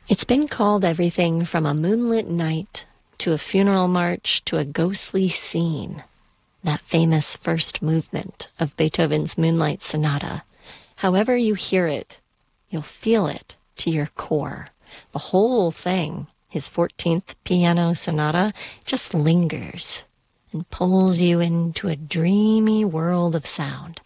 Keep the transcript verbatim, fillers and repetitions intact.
It's been called everything from a moonlit night to a funeral march to a ghostly scene. That famous first movement of Beethoven's Moonlight Sonata. However you hear it, you'll feel it to your core. The whole thing, his fourteenth Piano Sonata, just lingers and pulls you into a dreamy world of sound.